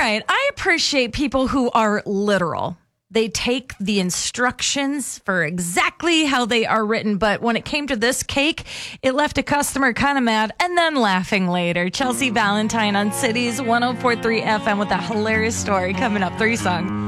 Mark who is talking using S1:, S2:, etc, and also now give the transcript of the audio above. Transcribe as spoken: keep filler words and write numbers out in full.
S1: right. I appreciate people who are literal. They take the instructions for exactly how they are written. But when it came to this cake, it left a customer kind of mad and then laughing later. Chelsea Valentine on Cities one oh four point three F M with a hilarious story coming up. Three Song.